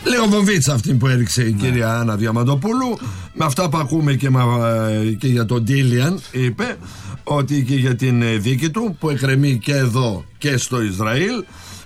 Λίγο βομβίτσα αυτή που έριξε η κυρία Άννα Διαμαντοπούλου. Με αυτά που ακούμε και για τον Ντίλιαν, είπε ότι και για την δίκη του που εκκρεμεί και εδώ και στο Ισραήλ,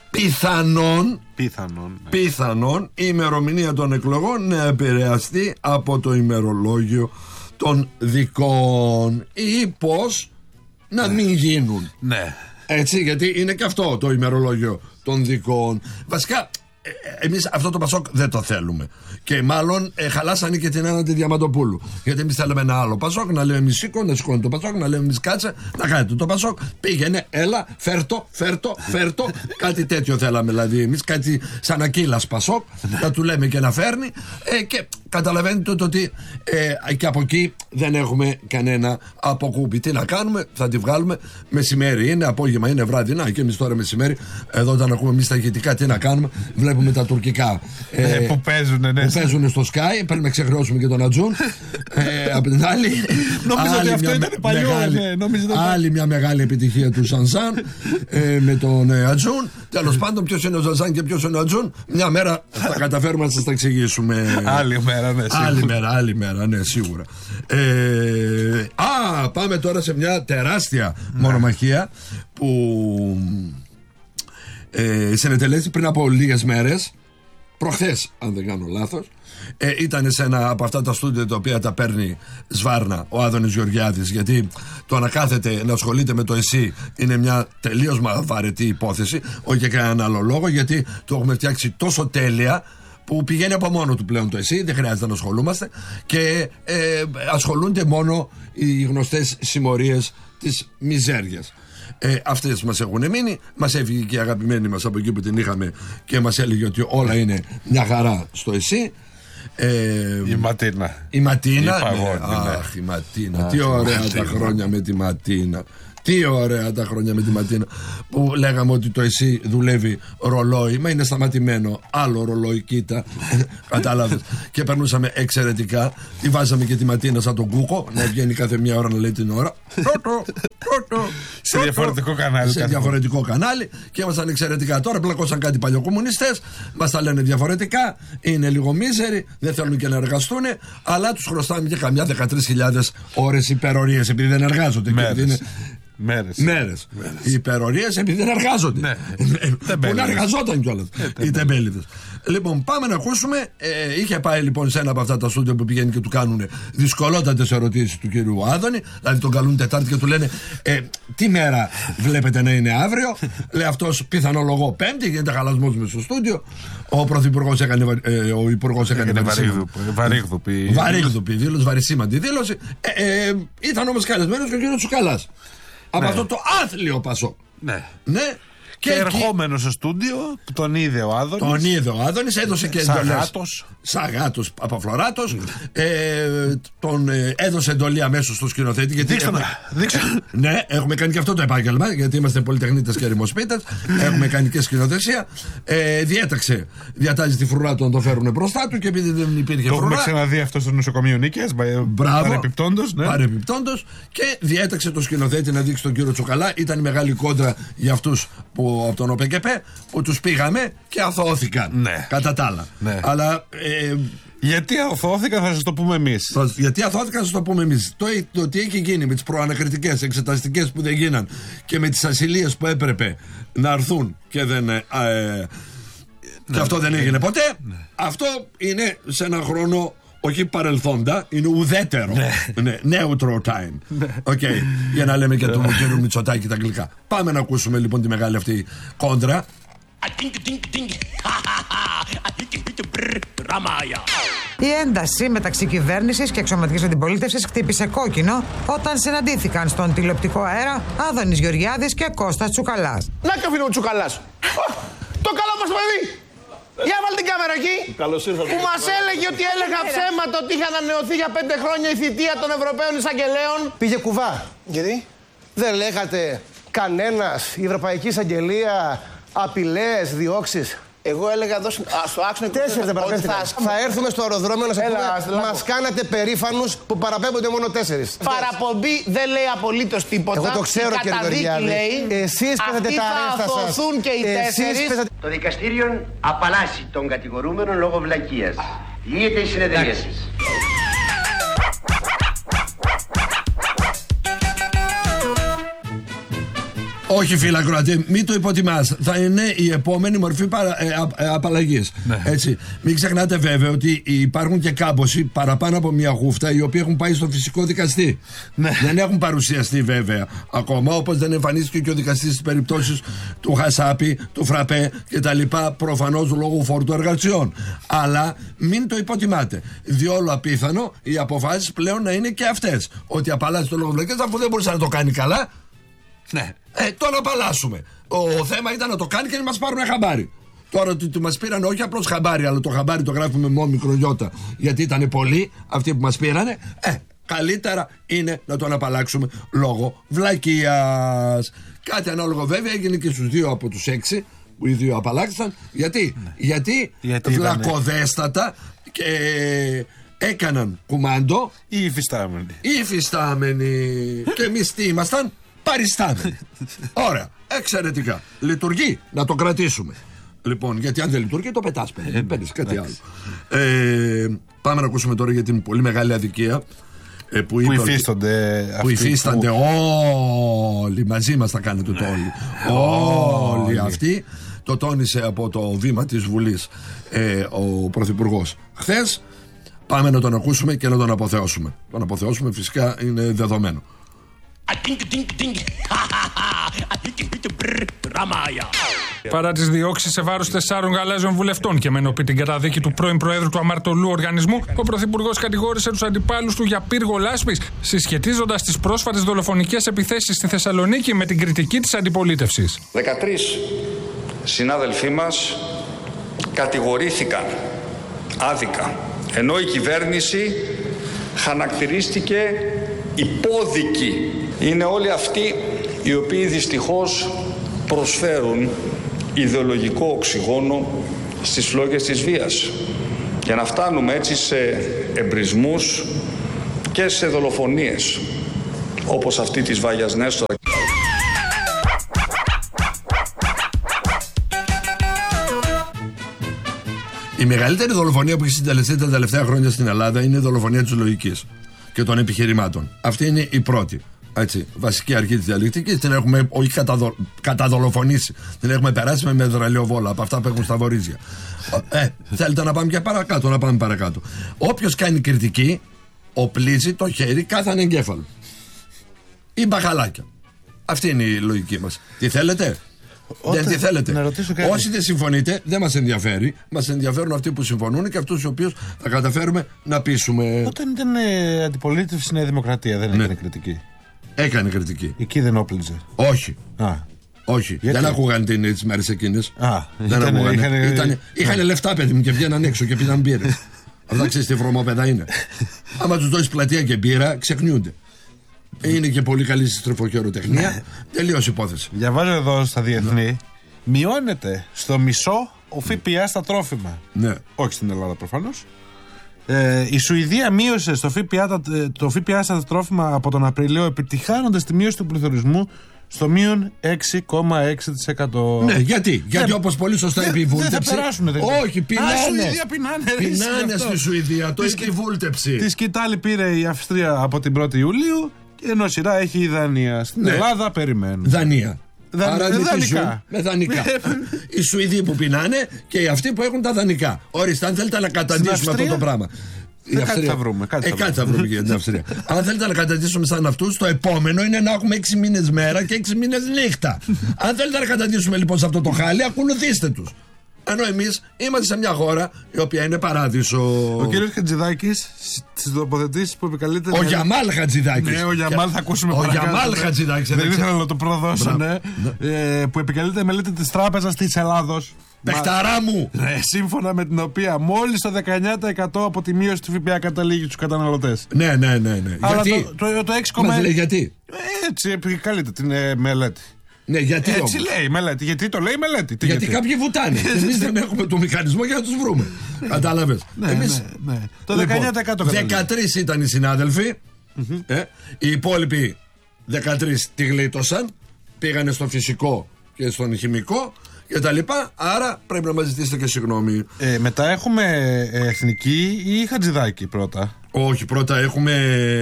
πιθανόν η ημερομηνία των εκλογών να επηρεαστεί από το ημερολόγιο των δικών, ή πως να μην γίνουν. Ναι. Έτσι, γιατί είναι και αυτό το ημερολόγιο των δικών. Βασικά εμείς αυτό το Πασόκ δεν το θέλουμε. Και μάλλον χαλάσανε και την Άννα τη Διαμαντοπούλου. Γιατί εμείς θέλουμε ένα άλλο Πασόκ, να λέμε εμείς σήκω, να σηκώνει το Πασόκ, να λέμε εμείς κάτσε, να κάνετε το Πασόκ. Πήγαινε, έλα, φέρτο. Κάτι τέτοιο θέλαμε δηλαδή εμείς, κάτι σαν ακύλας Πασόκ, να του λέμε και να φέρνει. Και καταλαβαίνετε ότι και από εκεί δεν έχουμε κανένα αποκούπι. Τι να κάνουμε, θα τη βγάλουμε. Μεσημέρι είναι, απόγευμα είναι, βράδυ. Να, και εμείς τώρα μεσημέρι, εδώ όταν ακούμε εμείς τα ηχητικά, τι να κάνουμε, βλέπουμε τα τουρκικά που παίζουν στο Sky. Πρέπει να ξεχρεώσουμε και τον Ατζούν. Απ' την άλλη, νόμιζα ότι αυτό ήταν παλιό. Άλλη μια μεγάλη επιτυχία του Ζανζάν με τον Ατζούν. Τέλος πάντων, ποιος είναι ο Ζανζάν και ποιος είναι ο Ατζούν, μια μέρα θα καταφέρουμε να σας τα εξηγήσουμε. Άλλη μέρα, ναι, σίγουρα. Πάμε τώρα σε μια τεράστια μονομαχία που συνετελέσει πριν από λίγες μέρες, προχθές αν δεν κάνω λάθος. Ήταν σε ένα από αυτά τα στούντιο τα οποία τα παίρνει σβάρνα ο Άδωνης Γεωργιάδης, γιατί το να κάθεται να ασχολείται με το ΕΣΥ είναι μια τελείως βαρετή υπόθεση, όχι για κανέναν άλλο λόγο, γιατί το έχουμε φτιάξει τόσο τέλεια που πηγαίνει από μόνο του πλέον το ΕΣΥ, δεν χρειάζεται να ασχολούμαστε και ασχολούνται μόνο οι γνωστές συμμορίες της μιζέριας. Αυτές μας έχουν μείνει. Μας έφυγε και η αγαπημένη μας από εκεί που την είχαμε και μας έλεγε ότι όλα είναι μια χαρά στο ΕΣΥ. Η Ματίνα. Η Ματίνα. Αχ, η Ματίνα. Τι ωραία τα χρόνια με τη Ματίνα. Τι ωραία τα χρόνια με τη Ματίνα, που λέγαμε ότι το ΕΣΥ δουλεύει ρολόι, μα είναι σταματημένο. Άλλο ρολόι, κοίτα. Κατάλαβες. Και περνούσαμε εξαιρετικά. Τη βάζαμε και τη Ματίνα σαν τον Κούκο, να βγαίνει κάθε μια ώρα να λέει την ώρα. Σε διαφορετικό κανάλι. Σε διαφορετικό κανάλι και ήμασταν εξαιρετικά. Τώρα πλακώσαν κάτι παλιοκομμουνιστές, μας τα λένε διαφορετικά. Είναι λίγο μίζεροι, δεν θέλουν και να εργαστούν, αλλά τους χρωστάμε και καμιά 13.000 ώρες υπερορίες επειδή δεν εργάζονται. Μέρες. Οι υπερορίες επειδή δεν εργάζονται. Ναι. Που να εργαζόταν κιόλας οι τεμπέληδες. Λοιπόν, πάμε να ακούσουμε. Είχε πάει λοιπόν σε ένα από αυτά τα στούντιο που πηγαίνει και του κάνουν δυσκολότατες ερωτήσεις του κυρίου Άδωνη. Δηλαδή τον καλούν Τετάρτη και του λένε τι μέρα βλέπετε να είναι αύριο. Λέει αυτός πιθανολογώ Πέμπτη, γίνεται χαλασμός μες στο στούντιο. Ο Πρωθυπουργός έκανε βαρύγδουπη δήλωση, βαρισίμαντη δήλωση. Ήταν όμως καλεσμένος και ο κύριος Τσουκαλάς. Από αυτό το άθλιο Πασόκ. Ναι. Και ερχόμενο στο στούντιο, τον είδε ο Άδωνης. Έδωσε και Σαγάτος Παπαφλωράτος. Τον έδωσε εντολή αμέσως στο σκηνοθέτη. Δείξτε. Ναι, έχουμε κάνει και αυτό το επάγγελμα, γιατί είμαστε πολυτεχνίτες και ερημοσπίτες. Έχουμε κάνει και σκηνοθεσία. Διατάζει τη φρουρά του να το φέρουν μπροστά του, και επειδή δεν υπήρχε φρουρά. Το έχουμε ξαναδεί αυτό στο νοσοκομείο Νίκαιας. Παρεπιπτόντος. Και διέταξε το σκηνοθέτη να δείξει τον κύριο Τσουκαλά. Ήταν η μεγάλη κόντρα για αυτούς από τον ΟΠΕΚΕΠΕ που τους πήγαμε και αθωώθηκαν. Ναι. Κατά τα άλλα. Ναι. Αλλά. Γιατί αθώθηκαν, θα σας το πούμε εμείς. Το τι έχει γίνει με τις προανακριτικές εξεταστικές που δεν γίναν και με τις ασυλίες που έπρεπε να έρθουν και δεν. Και αυτό δεν έγινε ποτέ. Ναι. Αυτό είναι σε ένα χρόνο. Όχι παρελθόντα, είναι ουδέτερο. Ναι. Neutral time. Okay. Για να λέμε και του κύριου Μητσοτάκη τα αγγλικά. Πάμε να ακούσουμε λοιπόν τη μεγάλη αυτή κόντρα. Η ένταση μεταξύ κυβέρνησης και εξωματικής αντιπολίτευσης χτύπησε κόκκινο όταν συναντήθηκαν στον τηλεοπτικό αέρα Άδωνης Γεωργιάδης και Κώστας Τσουκαλάς. Να καφίνο ο Τσουκαλάς. Το καλό μας παιδί. Για βάλτε την κάμερα εκεί. Καλώς ήρθατε. Που μας έλεγε ότι έλεγα ψέματα ότι είχε ανανεωθεί για 5 χρόνια η θητεία των Ευρωπαίων Εισαγγελέων. Πήγε κουβά. Γιατί? Δεν λέγατε κανένας, η Ευρωπαϊκή Εισαγγελία, απειλές, διώξεις. Εγώ έλεγα εδώ στο άξονα 4 θα έρθουμε στο αεροδρόμιο να σας πούμε, μας κάνατε περήφανους που παραπέμπονται μόνο 4. Παραπομπή δεν λέει απολύτως τίποτα. Εγώ το ξέρω, κύριε Γεωργιάδη. Εσείς πέσατε τα αρέστα σας. Αυτοί θα αθωωθούν και οι 4. Το δικαστήριο απαλλάσσει τον κατηγορούμενο λόγω βλακείας. Λύεται η συνεδρίαση. Όχι, φίλε ακροατή, μην το υποτιμάς. Θα είναι η επόμενη μορφή απαλλαγής. Ναι. Έτσι. Μην ξεχνάτε βέβαια ότι υπάρχουν και κάμποσοι παραπάνω από μια γούφτα οι οποίοι έχουν πάει στο φυσικό δικαστή. Ναι. Δεν έχουν παρουσιαστεί βέβαια ακόμα, όπως δεν εμφανίστηκε και ο δικαστής στις περιπτώσεις του Χασάπη, του Φραπέ κτλ. Προφανώς λόγω φόρτου εργασιών. Αλλά μην το υποτιμάτε. Διόλου απίθανο οι αποφάσεις πλέον να είναι και αυτές. Ότι απαλλάσσει το λόγο βλακείας, αφού δεν μπορούσε να το κάνει καλά. Ναι. Τώρα απαλλάσσουμε. Το θέμα ήταν να το κάνει και να μας πάρουν χαμπάρι. Τώρα ότι μας πήραν όχι απλώς χαμπάρι, αλλά το χαμπάρι το γράφουμε μόνο μικρογιώτα, γιατί ήταν πολλοί αυτοί που μας πήρανε. Καλύτερα είναι να τον απαλλάξουμε λόγω βλακείας. Κάτι ανάλογο βέβαια έγινε και στους 2 από τους 6 που οι 2 απαλλάξαν. Γιατί βλακοδέστατα και έκαναν κουμάντο οι υφιστάμενοι. Και εμείς τι ήμασταν? Παριστάμενοι. Ωραία, εξαιρετικά. Λειτουργεί, να το κρατήσουμε. Λοιπόν, γιατί αν δεν λειτουργεί το πετάς, παίρνεις κάτι άλλο. Πάμε να ακούσουμε τώρα για την πολύ μεγάλη αδικία που υφίστανται όλοι. Μαζί μας θα κάνετε το όλοι. Όλοι αυτοί. Το τόνισε από το βήμα της Βουλής ο Πρωθυπουργός χθες. Πάμε να τον ακούσουμε και να τον αποθεώσουμε. Τον αποθεώσουμε φυσικά είναι δεδομένο. Παρά τις διώξεις σε βάρος 4 γαλάζιων βουλευτών και με ενωπή την καταδίκη του πρώην Προέδρου του αμαρτωλού οργανισμού, ο Πρωθυπουργός κατηγόρησε τους αντιπάλους του για πύργο λάσπης, συσχετίζοντας τις πρόσφατες δολοφονικές επιθέσεις στη Θεσσαλονίκη με την κριτική της αντιπολίτευσης. 13 συνάδελφοί μας κατηγορήθηκαν άδικα, ενώ η κυβέρνηση χαρακτηρίστηκε υπόδικη. Είναι όλοι αυτοί οι οποίοι δυστυχώς προσφέρουν ιδεολογικό οξυγόνο στις φλόγες της βίας, για να φτάνουμε έτσι σε εμπρισμούς και σε δολοφονίες όπως αυτή της Βάγιας Νέστορα. Η μεγαλύτερη δολοφονία που έχει συντελεστεί τα τελευταία χρόνια στην Ελλάδα είναι η δολοφονία της λογικής και των επιχειρημάτων. Αυτή είναι η πρώτη. Έτσι, βασική αρχή της διαλεκτικής. Την έχουμε όχι καταδολοφονήσει. Την έχουμε περάσει με μετραλαιοβόλα από αυτά που έχουν στα βορίζια. Θέλετε να πάμε και παρακάτω? Να πάμε παρακάτω. Όποιος κάνει κριτική, οπλίζει το χέρι κάθε ανεγκέφαλο. Ή μπαχαλάκια. Αυτή είναι η λογική μας. Τι θέλετε? Δεν τι θέλετε. Όσοι δεν συμφωνείτε, δεν μας ενδιαφέρει. Μας ενδιαφέρουν αυτοί που συμφωνούν και αυτούς τους οποίους θα καταφέρουμε να πείσουμε. Όταν ήταν αντιπολίτευση στη Νέα Δημοκρατία, δεν έκανε κριτική? Έκανε κριτική. Εκεί δεν όπλιζε? Όχι. Όχι. Δεν ακούγαν τις μέρες εκείνες. Δεν ακούγαν. Είχαν λεφτά, παιδί μου, και βγαίναν έξω και πήραν μπύρες. Αυτά ξέρεις τι βρωμόπαιδα είναι. Άμα τους δώσεις πλατεία και μπύρα, ξεχνιούνται. Είναι και πολύ καλή στη στροφοχειροτεχνία. Τελείωσε η υπόθεση. Διαβάζω εδώ στα διεθνή, μειώνεται στο μισό ο ΦΠΑ στα τρόφιμα. Ναι. Όχι στην Ελλάδα προφανώς. Η Σουηδία μείωσε το ΦΠΑ στα τρόφιμα από τον Απρίλιο, επιτυχάνοντας τη μείωση του πληθωρισμού στο μείον 6,6%. Ναι, γιατί όπως πολύ σωστά είπε η βούλτεψη. Δεν θα περάσουν, όχι, πεινάνε στη Σουηδία. Το είπε η βούλτεψη. Τη σκητάλη πήρε η Αυστρία από την 1η Ιουλίου, ενώ σειρά έχει η Δανία. Στην Ελλάδα περιμένουν. Δανία. Δανεικά. Με δανεικά. Οι Σουηδοί που πεινάνε και αυτοί που έχουν τα δανεικά. Ορίστε, αν θέλετε να καταντήσουμε αυτό το πράγμα. Κάτι θα βρούμε. Κάτι θα βρούμε για την Αυστρία. Αν θέλετε να καταντήσουμε σαν αυτούς, το επόμενο είναι να έχουμε 6 μήνες μέρα και 6 μήνες νύχτα. Αν θέλετε να καταντήσουμε λοιπόν σε αυτό το χάλι, ακολουθήστε τους. Ενώ εμείς είμαστε σε μια χώρα η οποία είναι παράδεισο. Ο κύριος Χατζηδάκης στις τοποθετήσεις που επικαλείται. Ο Γιαμάλ Χατζηδάκης. Ναι, ο Γιαμάλ θα ακούσουμε παρακάτω. Ο Γιαμάλ Χατζηδάκης. Δεν ήθελα να το προδώσω, ναι. Που επικαλείται μελέτη της Τράπεζας της Ελλάδος. Παιχταρά μου! Σύμφωνα με την οποία μόλις το 19% από τη μείωση του ΦΠΑ καταλήγει στους καταναλωτές. Ναι. Αλλά γιατί? Το 6,6%. Μας λέει γιατί? Έτσι επικαλείται την μελέτη. Ναι, γιατί Έτσι όμως? λέει η μελέτη. Γιατί το λέει η μελέτη. Γιατί κάποιοι βουτάνε. Εμείς δεν έχουμε το μηχανισμό για να τους βρούμε. Κατάλαβες. Ναι. Το 19% 13 ήταν οι συνάδελφοι. Οι υπόλοιποι 13 τη γλίτωσαν. Πήγανε στο φυσικό και στον χημικό και τα λοιπά. Άρα πρέπει να μας ζητήσετε και συγγνώμη. Μετά έχουμε εθνική ή Χατζηδάκη πρώτα? Όχι, πρώτα έχουμε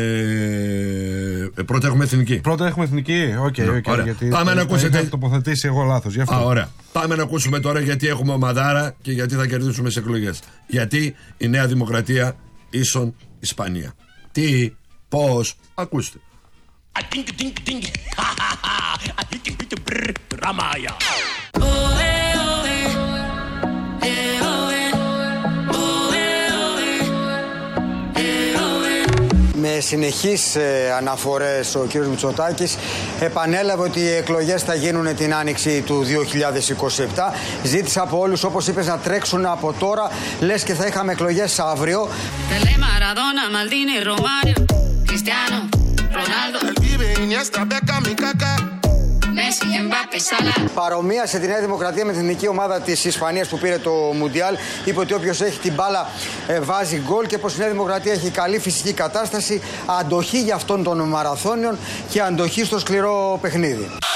εθνική. Πρώτα έχουμε εθνική. Οκ. Γιατί πάμε να ακούσετε. Είχα τοποθετήσει εγώ λάθος. Γι' αυτό. Ωραία. Πάμε να ακούσουμε τώρα γιατί έχουμε ομαδάρα και γιατί θα κερδίσουμε σε εκλογές. Γιατί η Νέα Δημοκρατία ίσον Ισπανία. Τι, πώς, ακούστε. Με συνεχείς αναφορές ο κ. Μητσοτάκης επανέλαβε ότι οι εκλογές θα γίνουν την άνοιξη του 2027. Ζήτησε από όλους, όπως είπες, να τρέξουν από τώρα, λες και θα είχαμε εκλογές αύριο. Παρομοίασε τη Νέα Δημοκρατία με την εθνική ομάδα της Ισπανίας που πήρε το Μουντιάλ. Είπε ότι όποιος έχει την μπάλα βάζει γκολ και πως η Νέα Δημοκρατία έχει καλή φυσική κατάσταση, αντοχή για αυτών των μαραθώνιων και αντοχή στο σκληρό παιχνίδι.